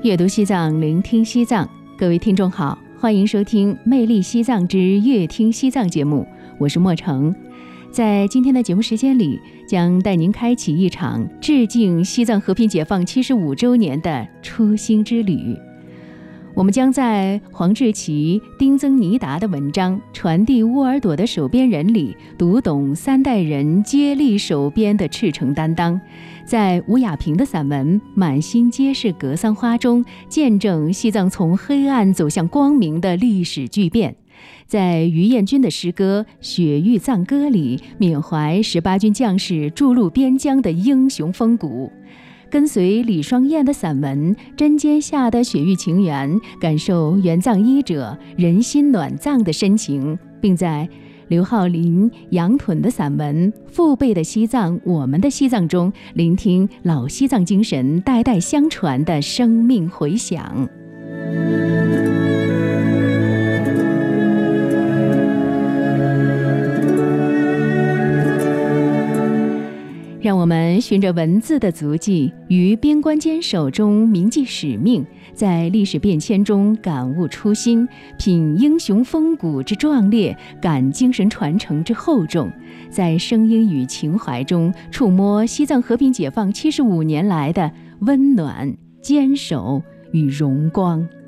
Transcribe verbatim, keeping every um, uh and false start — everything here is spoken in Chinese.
阅读西藏，聆听西藏。各位听众好，欢迎收听《魅力西藏之乐听西藏》节目，我是莫成。在今天的节目时间里，将带您开启一场致敬西藏和平解放七十五周年的初心之旅。我们将在黄志奇、丁增尼达的文章《传递沃尔朵的手编人》里读懂三代人接力手编的赤诚担当，在吴雅萍的散文《满心皆是格桑花》中见证西藏从黑暗走向光明的历史巨变，在于彦军的诗歌《雪域藏歌》里缅怀十八军将士筑路边疆的英雄风骨，跟随李双燕的散文《针尖下的雪域情缘》，感受援藏医者人心暖藏的深情，并在刘浩林、杨屯的散文《父辈的西藏，我们的西藏》中聆听老西藏精神代代相传的生命回响。让我们循着文字的足迹，于边关坚守中铭记使命，在历史变迁中感悟初心，品英雄风骨之壮烈，感精神传承之厚重，在声音与情怀中触摸西藏和平解放七十五年来的温暖、坚守与荣光。